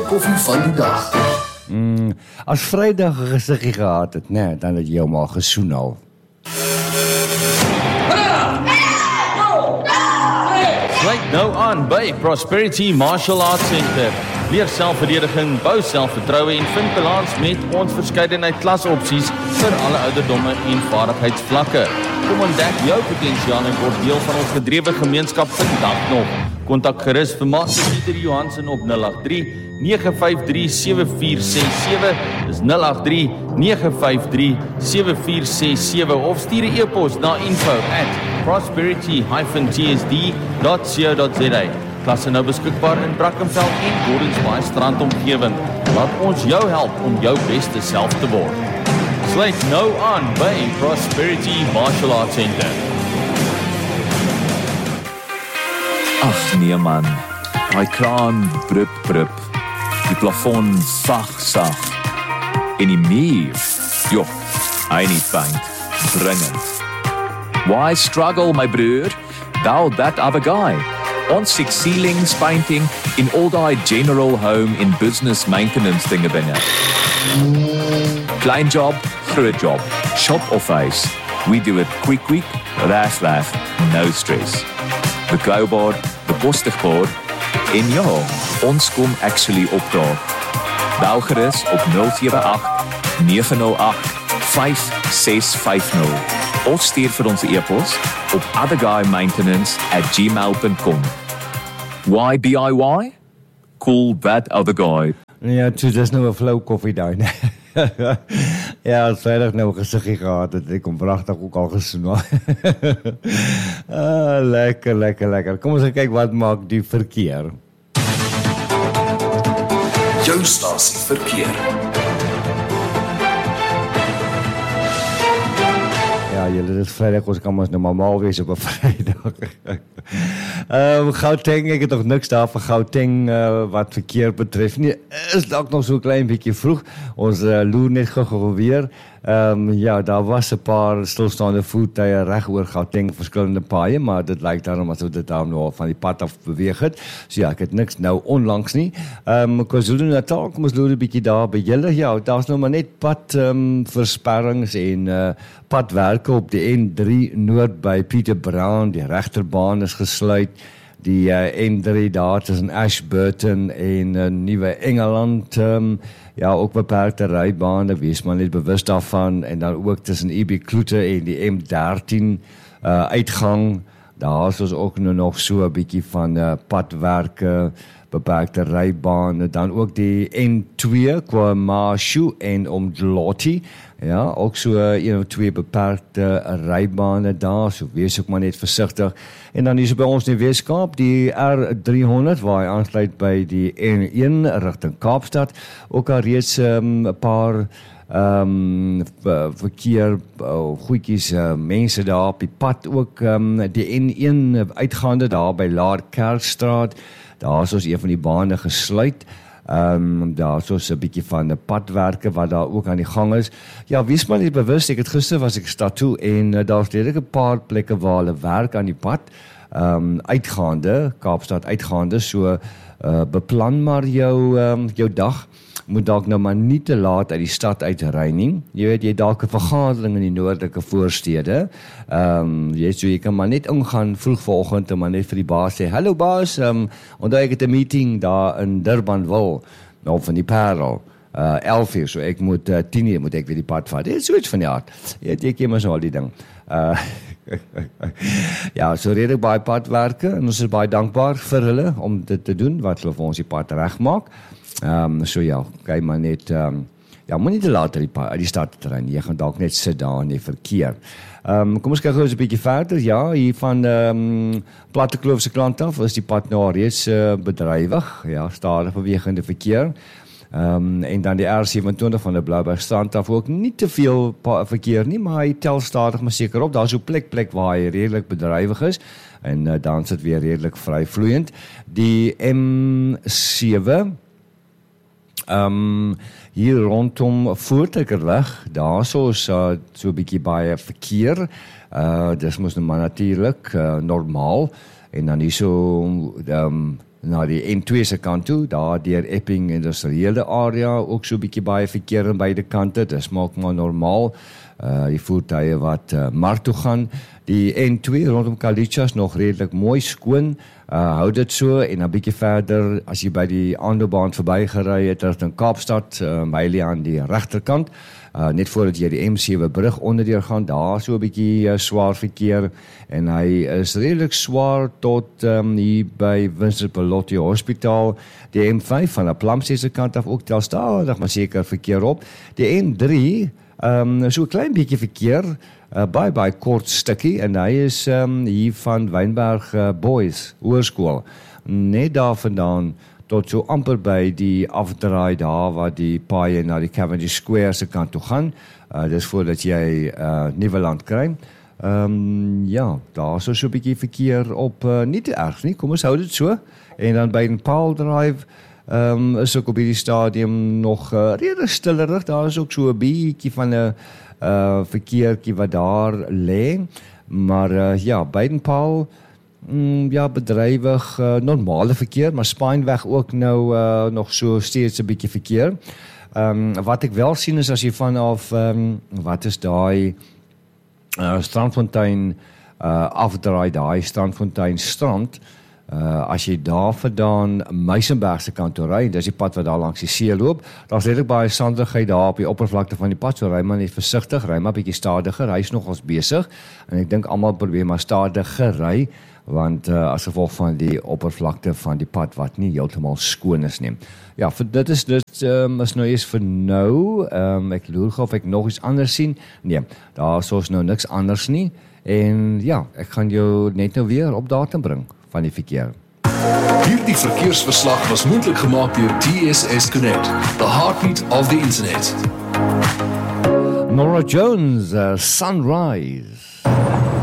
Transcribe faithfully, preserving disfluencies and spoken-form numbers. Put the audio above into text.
koffie van die dag. Mm, as Vrydag 'n gesiggie gehad het, nee, dan het jy jou maar gesoen al. Sluit nou aan by Prosperity Martial Arts Center. Leer selfverdediging, bou selfvertroue en vind balans met ons verskeidenheid klasopsies vir alle ouderdomme en vaardigheidsvlakke. Kom ontdek jou potensiaal en word deel van ons gedrewe gemeenskap vandag nog. Kontak gerus vir Master Pieter Johansen op nul agt drie, nege vyf drie, sewe vier ses sewe, dis nul agt drie, nege vyf drie, sewe vier ses sewe of stuur 'n e-pos na info at prosperity dash t s d dot co dot z a. Klasse nou beskikbaar in Brackenfell en Gordons Bay strandomgewing. Laat ons jou help om jou beste self te word. Sluit nou aan by Prosperity Martial Arts Center. Ag nee man, daai kraan brup brup, die plafon sag sag, en die muur, joh, hy nie paint, dringend. Why struggle my broer, thou that other guy? Ons six ceilings painting in all die general home in business maintenance dinge binne. Klein job, groot job, shop of face, we do it quick quick, laugh laugh, no stress. Betrouwbaar, bekostigbaar en ja, ons kom actually opdaag. Bel gerus op nul sewe agt, nege nul agt, vyf ses vyf nul of stuur vir ons e-pos op otherguymaintenance at gmail dot com. Why D I Y? Cool that other guy. Ja, toe, dis nou 'n flou koffie daai, nee. Ja, as Vrydag nou 'n gesiggie gehad het, ek kom pragtig ook al gesoen. ah, lekker, lekker, lekker. Kom ons kyk wat maak die verkeer. Jou stasie verkeer. Ja, julle, dit is Vrydag, ons kan ons nou maar mal wees op 'n Vrydag. um, Gauteng, ek het nog niks daar vir Gauteng uh, wat verkeer betref nie. Is dalk nog so 'n klein bietjie vroeg. Ons uh, loer net gou weer. Um, ja, daar was 'n paar stilstaande voertuie reg oor Gauteng, verskillende paaie, maar dit lyk daarom asof dit daar nou al van die pad af beweeg het. So ja, ek het niks nou onlangs nie. Um, KwaZulu-Natal, kom ons loer 'n bietjie daar by julle. Ja, daar's nou maar net pad um, versperrings en uh, padwerke op die N drie Noord by Pieter Brown. Die regterbaan is gesluit. Die uh, N drie daar tussen Ashburton en uh, Nuwe Engeland, um, ja, ook beperkte rybane, wees maar net bewus daarvan, en dan ook tussen I B Kloete en die M dertien uh, uitgang, daar is ons ook nou nog so 'n bietjie van uh, padwerke, beperkte rybane, dan ook die N twee qua Mashu en Umdloti, ja, ook so uh, een of twee beperkte rybane daar, so wees ook maar net versigtig. En dan is by ons in Weskaap die R driehonderd waar hy aansluit by die N een rigting Kaapstad, ook al reeds 'n um, paar um, verkeer uh, goedjies, uh, mense daar op die pad, ook um, die N een uitgaande daar by Laar Kerkstraat. Daar is ons een van die bane gesluit. Um, daar is ons 'n bietjie van 'n padwerke wat daar ook aan die gang is. Ja, wees maar net bewus, ek het gister was ek stad toe en uh, daar is redelik 'n paar plekke waar hulle werk aan die pad, um, uitgaande, Kaapstad uitgaande, so uh, beplan maar jou, um, jou dag. Moet dalk nou maar nie te laat uit die stad uitry nie. Jy weet, jy dalk 'n vergadering in die noordelike voorstede. Ehm, um, jy so jy kan maar net ingaan vroeg vanoggend en maar net vir die baas sê, "Hallo baas, ehm, um, onthou ek het 'n meeting daar in Durbanville, nou van die Parel, uh elf uur, so ek moet uh, tien uur moet ek weer die pad vat." Dit is so iets van die aard. Jy weet, jy ken maar so al die ding. Uh ja, so redelik baie padwerke en ons is baie dankbaar vir hulle om dit te doen wat hulle vir ons die pad regmaak. Um, so ja, kyk maar net, um, ja, moet nie te laat uit die, die stad te ry nie, jy gaan dalk net sit daar in die verkeer. Um, kom ons kyk gou 'n bietjie verder, ja, hier van um, Plattekloof se kant af is die pad nou al reeds uh, bedrywig, ja, stadig bewegende verkeer. Um, en dan die R sewenentwintig van die Blouberg strand af ook nie te veel verkeer nie, maar hy tel stadig maar seker op. Daar is so plek plek waar hy redelik bedrywig is en uh, dan is dit weer redelik vryvloeiend. Die M sewe Um, hier rondom Voortrekerweg, daar so is uh, so 'n bietjie baie verkeer. Uh, dis mos nou maar natuurlik uh, normaal. En dan hier so um, na die N twee se kant toe, daar deur Epping industriële area, ook so 'n bietjie baie verkeer aan beide kante, dis maak maar normaal, uh, die voertuie wat uh, mark toe gaan, die N twee rondom Kalichas nog redelik mooi skoon, uh, hou dit so, en dan bietjie verder, as jy by die Aandelbaan verby gery het, rigting Kaapstad, uh, mylie aan die regterkant, Uh, net voordat jy die M sewe brug onderdeur gaan, daar so 'n bietjie uh, swaar verkeer, en hy is redelik swaar tot um, hier by Vincent Pallotti Hospitaal, die M vyf van die Plumstead se kant af ook tel stadig, maar seker verkeer op, die N drie, um, so 'n klein bietjie verkeer, uh, baie baie kort stukkie, en hy is um, hier van Wynberg uh, Boys Hoërskool, net daar vandaan, tot so amper by die afdraai daar waar die paaie na die Cavendish Square se kant toe gaan. Uh, dis voordat jy uh, Nieuweland kry. Um, ja, daar is so 'n bietjie verkeer op, uh, nie te erg nie, kom ons hou dit so. En dan by den Paul Drive um, is ook op hierdie stadium nog uh, redelik stillerig, daar is ook so 'n bietjie van 'n uh, verkeertjie wat daar lê. Maar uh, ja, by den Paul, Mm, ja, bedrywig, uh, normale verkeer, maar Spynweg ook nou uh, nog so steeds 'n bietjie verkeer. Um, wat ek wel sien is as jy vanaf, um, wat is daai uh, Strandfontein uh, afdraai, daai Strandfontein strand, uh, as jy daar vandaan Meisenberg se kant toe ry, dis die pad wat daar langs die see loop, daar's redelik baie sandigheid daar op die oppervlakte van die pad, so ry maar net versigtig, ry maar bietjie stadiger, hy is nogals besig, en ek dink almal probeer maar stadiger ry, want uh, as gevolg van die oppervlakte van die pad wat nie heeltemal skoon is nie. Ja, vir dit is dit um, is nou eers vir nou, um, ek loer gou of ek nog iets anders sien, nee, daar is ons nou niks anders nie, en ja, ek gaan jou net nou weer op datum bring van die verkeer. Hierdie verkeersverslag was moontlik gemaak deur T S S Connect, the heartbeat of the internet. Norah Jones, uh, Sunrise.